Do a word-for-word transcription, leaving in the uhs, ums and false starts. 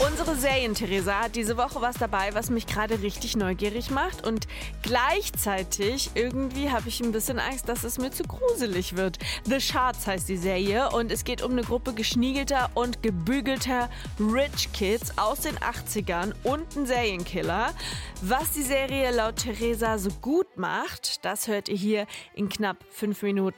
Unsere Serien-Theresa hat diese Woche was dabei, was mich gerade richtig neugierig macht. Und gleichzeitig irgendwie habe ich ein bisschen Angst, dass es mir zu gruselig wird. The Shards heißt die Serie und es geht um eine Gruppe geschniegelter und gebügelter Rich Kids aus den achtzigern und einen Serienkiller. Was die Serie laut Theresa so gut macht, das hört ihr hier in knapp fünf Minuten.